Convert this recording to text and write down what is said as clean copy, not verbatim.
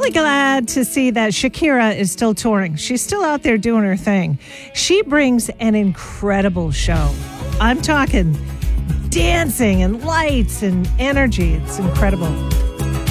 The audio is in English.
really glad to see that Shakira is still touring. She's still out there doing her thing. She brings an incredible show. I'm talking dancing and lights and energy. It's incredible.